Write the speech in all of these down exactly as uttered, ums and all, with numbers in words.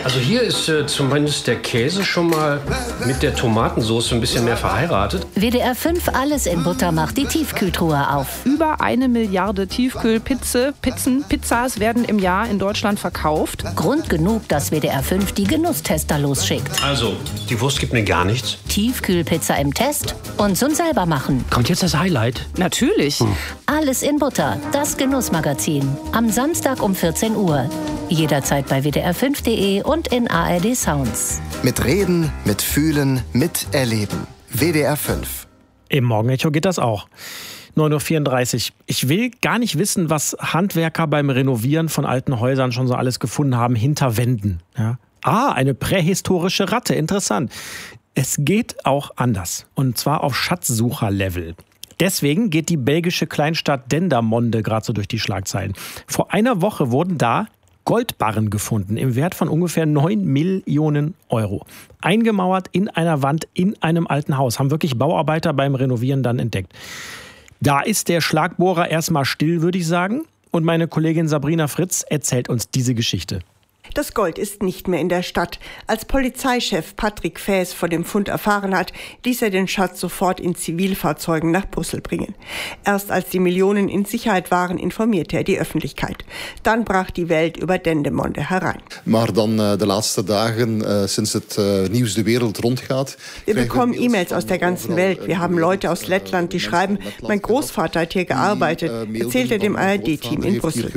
Also hier ist äh, zumindest der Käse schon mal mit der Tomatensauce ein bisschen mehr verheiratet. W D R fünf Alles in Butter macht die Tiefkühltruhe auf. Über eine Milliarde Tiefkühlpizze, Pizzen, Pizzas werden im Jahr in Deutschland verkauft. Grund genug, dass W D R fünf die Genusstester losschickt. Also, die Wurst gibt mir gar nichts. Tiefkühlpizza im Test und zum selber machen. Kommt jetzt das Highlight? Natürlich. Hm. Alles in Butter, das Genussmagazin. Am Samstag um vierzehn Uhr. Jederzeit bei W D R fünf punkt de und in A R D Sounds. Mit Reden, mit Fühlen, mit Erleben. W D R fünf. Im Morgenecho geht das auch. neun Uhr vierunddreißig. Ich will gar nicht wissen, was Handwerker beim Renovieren von alten Häusern schon so alles gefunden haben hinter Wänden. Ja. Ah, eine prähistorische Ratte. Interessant. Es geht auch anders. Und zwar auf Schatzsucher-Level. Deswegen geht die belgische Kleinstadt Dendermonde gerade so durch die Schlagzeilen. Vor einer Woche wurden da Goldbarren gefunden im Wert von ungefähr neun Millionen Euro. Eingemauert in einer Wand in einem alten Haus. Haben wirklich Bauarbeiter beim Renovieren dann entdeckt. Da ist der Schlagbohrer erstmal still, würde ich sagen. Und meine Kollegin Sabrina Fritz erzählt uns diese Geschichte. Das Gold ist nicht mehr in der Stadt. Als Polizeichef Patrick Faes von dem Fund erfahren hat, ließ er den Schatz sofort in Zivilfahrzeugen nach Brüssel bringen. Erst als die Millionen in Sicherheit waren, informierte er die Öffentlichkeit. Dann brach die Welt über Dendermonde herein. Maar dan uh, de laatste dagen, uh, sinds het uh, nieuws de wereld rondgaat. Wir bekommen E-Mails aus der ganzen Welt. Wir haben Leute aus Lettland, die schreiben, mein Großvater hat hier gearbeitet, erzählt er dem A R D-Team in Brüssel.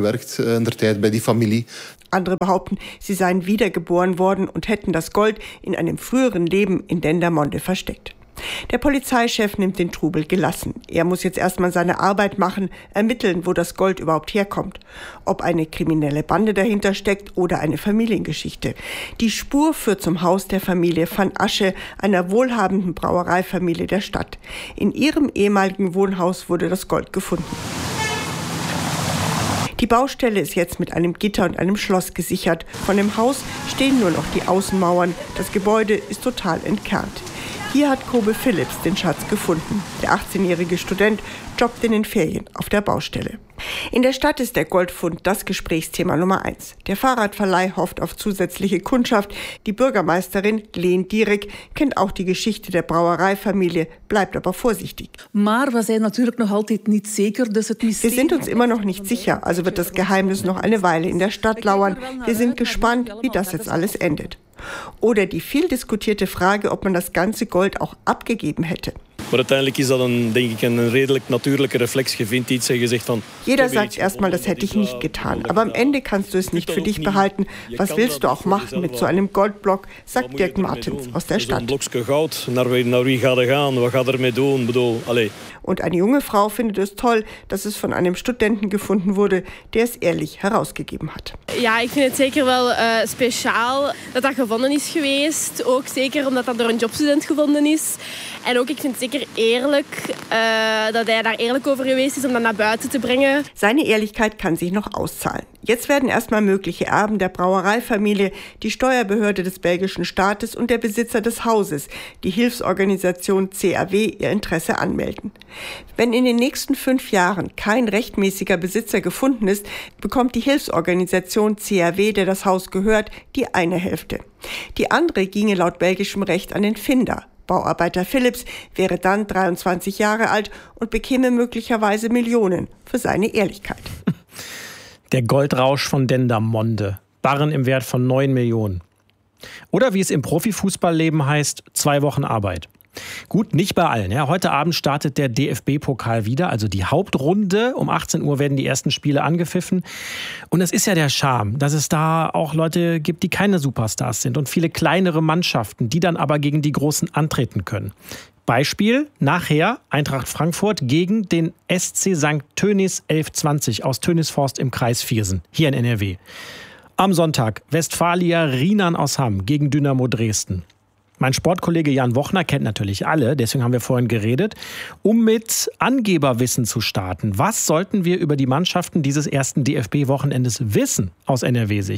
Andere behaupten, sie seien wiedergeboren worden und hätten das Gold in einem früheren Leben in Dendermonde versteckt. Der Polizeichef nimmt den Trubel gelassen. Er muss jetzt erstmal seine Arbeit machen, ermitteln, wo das Gold überhaupt herkommt. Ob eine kriminelle Bande dahinter steckt oder eine Familiengeschichte. Die Spur führt zum Haus der Familie van Asche, einer wohlhabenden Brauereifamilie der Stadt. In ihrem ehemaligen Wohnhaus wurde das Gold gefunden. Die Baustelle ist jetzt mit einem Gitter und einem Schloss gesichert. Von dem Haus stehen nur noch die Außenmauern. Das Gebäude ist total entkernt. Hier hat Kobe Phillips den Schatz gefunden. Der achtzehnjährige Student jobbt in den Ferien auf der Baustelle. In der Stadt ist der Goldfund das Gesprächsthema Nummer eins. Der Fahrradverleih hofft auf zusätzliche Kundschaft. Die Bürgermeisterin Leen Dierik kennt auch die Geschichte der Brauereifamilie, bleibt aber vorsichtig. Wir sind uns immer noch nicht sicher, also wird das Geheimnis noch eine Weile in der Stadt lauern. Wir sind gespannt, wie das jetzt alles endet. Oder die viel diskutierte Frage, ob man das ganze Gold auch abgegeben hätte. Maar uiteindelijk is dat een, denk ik, een redelijk natuurlijke reflex. Je vindt iets en je zegt van... Jeder sagt erstmal, das hätte ich nicht getan. Aber am Ende kannst du es nicht für dich behalten. Was willst du auch machen mit so einem Goldblock, sagt Dirk Martens aus der Stadt. Und eine junge Frau findet es toll, dass es von einem Studenten gefunden wurde, der es ehrlich herausgegeben hat. Ja, ik vind het zeker wel uh, speciaal dat dat gevonden is geweest. Ook zeker omdat dat door een jobstudent gevonden is. En ook, ik vind het zeker eerlijk uh, dat hij daar eerlijk over geweest is om dat naar buiten te brengen. Seine Ehrlichkeit kann sich noch auszahlen. Jetzt werden erstmal mögliche Erben der Brauereifamilie, die Steuerbehörde des belgischen Staates und der Besitzer des Hauses, die Hilfsorganisation C A W, ihr Interesse anmelden. Wenn in den nächsten fünf Jahren kein rechtmäßiger Besitzer gefunden ist, bekommt die Hilfsorganisation C A W, der das Haus gehört, die eine Hälfte. Die andere ginge laut belgischem Recht an den Finder. Bauarbeiter Phillips wäre dann dreiundzwanzig Jahre alt und bekäme möglicherweise Millionen für seine Ehrlichkeit. Der Goldrausch von Dendermonde. Barren im Wert von neun Millionen. Oder wie es im Profifußballleben heißt, zwei Wochen Arbeit. Gut, nicht bei allen. Ja. Heute Abend startet der D F B-Pokal wieder, also die Hauptrunde. Um achtzehn Uhr werden die ersten Spiele angepfiffen. Und es ist ja der Charme, dass es da auch Leute gibt, die keine Superstars sind und viele kleinere Mannschaften, die dann aber gegen die Großen antreten können. Beispiel nachher Eintracht Frankfurt gegen den S C Sankt Tönnies elf zwanzig aus Tönnisforst im Kreis Viersen, hier in N R W. Am Sonntag Westfalia Rienan aus Hamm gegen Dynamo Dresden. Mein Sportkollege Jan Wochner kennt natürlich alle, deswegen haben wir vorhin geredet, um mit Angeberwissen zu starten. Was sollten wir über die Mannschaften dieses ersten D F B-Wochenendes wissen aus N R W-Sicht?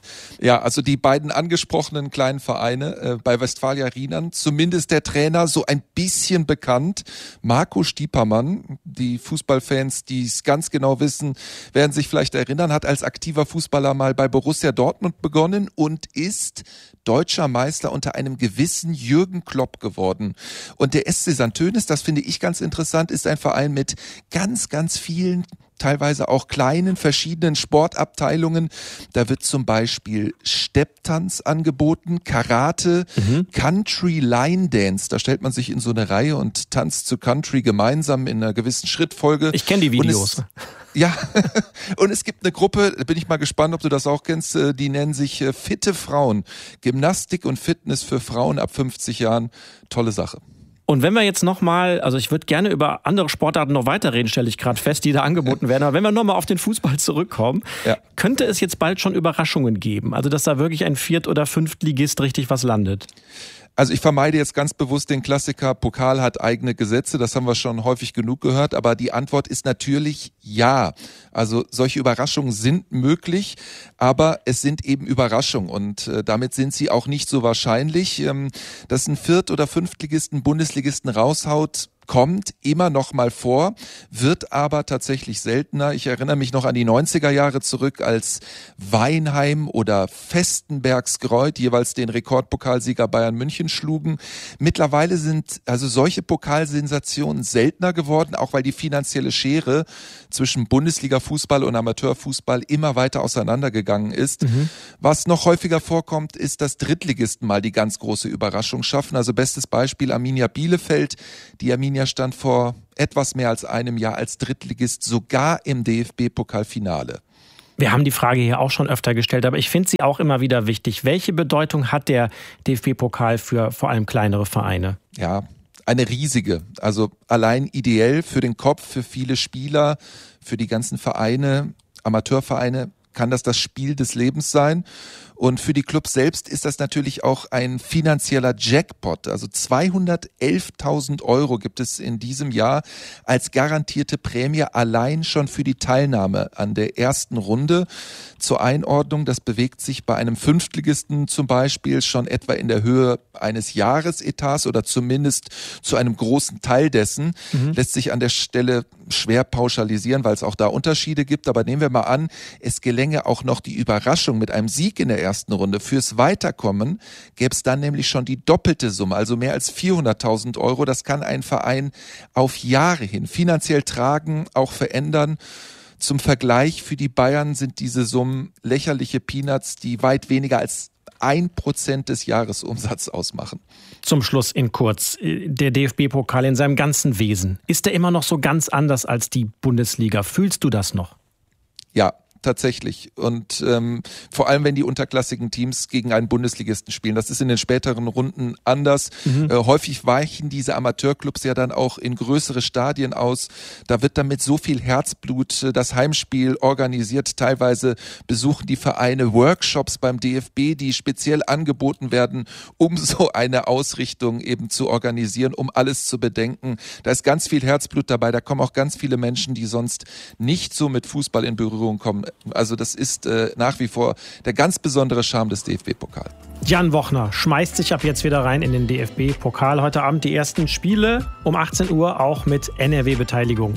Ja, also die beiden angesprochenen kleinen Vereine äh, bei Westfalia Rienern, zumindest der Trainer so ein bisschen bekannt, Marco Stiepermann. Die Fußballfans, die es ganz genau wissen, werden sich vielleicht erinnern, hat als aktiver Fußballer mal bei Borussia Dortmund begonnen und ist deutscher Meister unter einem gewissen Jürgen Klopp geworden. Und der S C Santönes, das finde ich ganz interessant, ist ein Verein mit ganz, ganz vielen teilweise auch kleinen, verschiedenen Sportabteilungen. Da wird zum Beispiel Stepptanz angeboten, Karate, mhm. Country Line Dance. Da stellt man sich in so eine Reihe und tanzt zu Country gemeinsam in einer gewissen Schrittfolge. Ich kenne die Videos. Und es, ja, und es gibt eine Gruppe, da bin ich mal gespannt, ob du das auch kennst, die nennen sich Fitte Frauen. Gymnastik und Fitness für Frauen ab fünfzig Jahren. Tolle Sache. Und wenn wir jetzt nochmal, also ich würde gerne über andere Sportarten noch weiterreden, stelle ich gerade fest, die da angeboten werden. Aber wenn wir nochmal auf den Fußball zurückkommen, ja. könnte es jetzt bald schon Überraschungen geben? Also dass da wirklich ein Viert- oder Fünftligist richtig was landet? Also ich vermeide jetzt ganz bewusst den Klassiker, Pokal hat eigene Gesetze, das haben wir schon häufig genug gehört, aber die Antwort ist natürlich ja. Also solche Überraschungen sind möglich, aber es sind eben Überraschungen und äh, damit sind sie auch nicht so wahrscheinlich. Ähm, dass ein Viert- oder Fünftligisten Bundesligisten raushaut, kommt immer noch mal vor, wird aber tatsächlich seltener. Ich erinnere mich noch an die neunziger Jahre zurück, als Weinheim oder Vestenbergsgreuth jeweils den Rekordpokalsieger Bayern München schlugen. Mittlerweile sind also solche Pokalsensationen seltener geworden, auch weil die finanzielle Schere zwischen Bundesliga-Fußball und Amateurfußball immer weiter auseinandergegangen ist. Mhm. Was noch häufiger vorkommt, ist, dass Drittligisten mal die ganz große Überraschung schaffen. Also bestes Beispiel Arminia Bielefeld. Die Arminia stand vor etwas mehr als einem Jahr als Drittligist sogar im D F B-Pokalfinale. Wir haben die Frage hier auch schon öfter gestellt, aber ich finde sie auch immer wieder wichtig. Welche Bedeutung hat der D F B-Pokal für vor allem kleinere Vereine? Ja, eine riesige. Also allein ideell für den Kopf, für viele Spieler, für die ganzen Vereine, Amateurvereine, kann das das Spiel des Lebens sein. Und für die Clubs selbst ist das natürlich auch ein finanzieller Jackpot. Also zweihundertelftausend Euro gibt es in diesem Jahr als garantierte Prämie allein schon für die Teilnahme an der ersten Runde. Zur Einordnung, das bewegt sich bei einem Fünftligisten zum Beispiel schon etwa in der Höhe eines Jahresetats oder zumindest zu einem großen Teil dessen. Mhm. Lässt sich an der Stelle schwer pauschalisieren, weil es auch da Unterschiede gibt. Aber nehmen wir mal an, es gelänge auch noch die Überraschung mit einem Sieg in der ersten Runde. Fürs Weiterkommen gäbe es dann nämlich schon die doppelte Summe, also mehr als vierhunderttausend Euro. Das kann ein Verein auf Jahre hin finanziell tragen, auch verändern. Zum Vergleich, für die Bayern sind diese Summen lächerliche Peanuts, die weit weniger als ein Prozent des Jahresumsatzes ausmachen. Zum Schluss in kurz, der D F B-Pokal in seinem ganzen Wesen, ist der immer noch so ganz anders als die Bundesliga? Fühlst du das noch? Ja, tatsächlich. Und ähm, vor allem, wenn die unterklassigen Teams gegen einen Bundesligisten spielen. Das ist in den späteren Runden anders. Mhm. Äh, häufig weichen diese Amateurclubs ja dann auch in größere Stadien aus. Da wird dann mit so viel Herzblut äh, das Heimspiel organisiert. Teilweise besuchen die Vereine Workshops beim D F B, die speziell angeboten werden, um so eine Ausrichtung eben zu organisieren, um alles zu bedenken. Da ist ganz viel Herzblut dabei. Da kommen auch ganz viele Menschen, die sonst nicht so mit Fußball in Berührung kommen. Also das ist äh, nach wie vor der ganz besondere Charme des D F B-Pokals. Jan Wochner schmeißt sich ab jetzt wieder rein in den D F B-Pokal. Heute Abend die ersten Spiele um achtzehn Uhr, auch mit N R W-Beteiligung.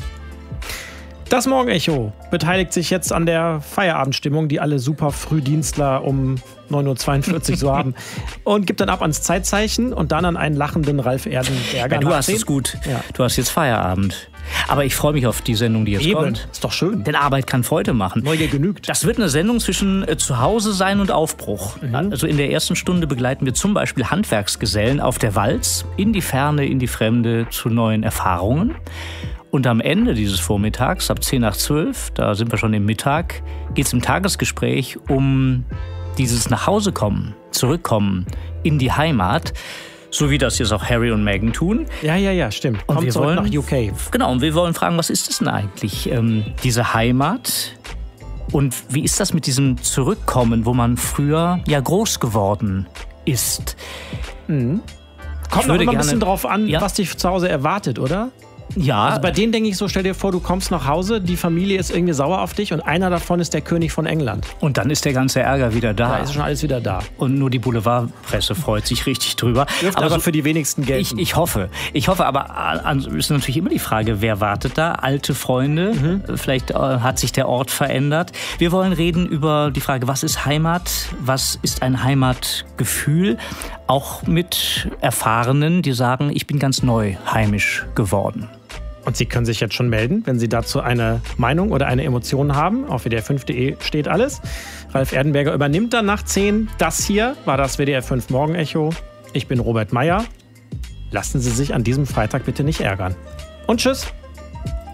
Das Morgenecho beteiligt sich jetzt an der Feierabendstimmung, die alle super Frühdienstler um neun Uhr zweiundvierzig so haben. Und gibt dann ab ans Zeitzeichen und dann an einen lachenden Ralf Erdenberger. Ja, du hast es gut. Ja. Du hast jetzt Feierabend. Aber ich freue mich auf die Sendung, die jetzt Eben. kommt. Ist doch schön. Denn Arbeit kann Freude machen. Neugier genügt. Das wird eine Sendung zwischen äh, Zuhause sein und Aufbruch. Mhm. Also in der ersten Stunde begleiten wir zum Beispiel Handwerksgesellen auf der Walz in die Ferne, in die Fremde zu neuen Erfahrungen. Und am Ende dieses Vormittags, ab zehn nach zwölf, da sind wir schon im Mittag, geht es im Tagesgespräch um dieses Nachhausekommen, Zurückkommen in die Heimat. So wie das jetzt auch Harry und Meghan tun. Ja, ja, ja, stimmt. Und Kommt wir zurück wollen nach U K. Genau, und wir wollen fragen, was ist das denn eigentlich, ähm, diese Heimat? Und wie ist das mit diesem Zurückkommen, wo man früher ja groß geworden ist? Mhm. Kommt noch immer ein bisschen drauf an, ja. was dich zu Hause erwartet, oder? Ja. Also bei denen denke ich so, stell dir vor, du kommst nach Hause, die Familie ist irgendwie sauer auf dich und einer davon ist der König von England. Und dann ist der ganze Ärger wieder da. Da ist schon alles wieder da. Und nur die Boulevardpresse freut sich richtig drüber. Dürfte aber, aber so, für die wenigsten gelten. Ich, ich hoffe. Ich hoffe, aber an, ist natürlich immer die Frage, wer wartet da? Alte Freunde? Mhm. Vielleicht äh, hat sich der Ort verändert. Wir wollen reden über die Frage, was ist Heimat? Was ist ein Heimatgefühl? Auch mit Erfahrenen, die sagen, ich bin ganz neu heimisch geworden. Und Sie können sich jetzt schon melden, wenn Sie dazu eine Meinung oder eine Emotion haben. Auf W D R fünf punkt de steht alles. Ralf Erdenberger übernimmt dann nach zehn. Das hier war das W D R fünf Morgenecho. Ich bin Robert Meyer. Lassen Sie sich an diesem Freitag bitte nicht ärgern. Und tschüss.